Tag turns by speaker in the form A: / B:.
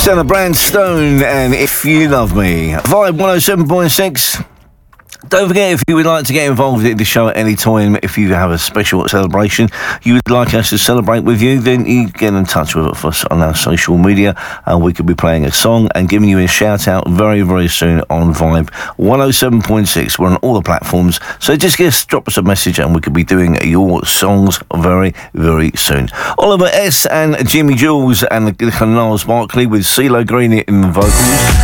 A: Brand Stone and If You Love Me. Vibe 107.6. Don't forget, if you would like to get involved in the show at any time, if you have a special celebration you would like us to celebrate with you, then you get in touch with us on our social media and we could be playing a song and giving you a shout out very, very soon on Vibe 107.6. We're on all the platforms, so just drop us a message and we could be doing your songs very, very soon. Oliver S. and Jimmy Jules and Niles Barkley with CeeLo Green in the vocals.